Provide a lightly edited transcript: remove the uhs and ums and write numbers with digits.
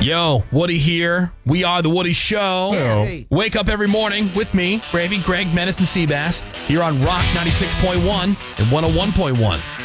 Yo, Woody here. We are The Woody Show. Hey. Wake up every morning with me, Gravy, Greg, Menace, and Seabass, here on Rock 96.1 and 101.1.